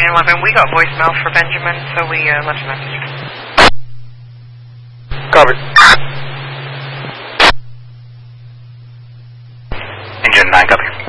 911. We got voicemail for Benjamin, so we left a message. Covered. Engine 9, copy.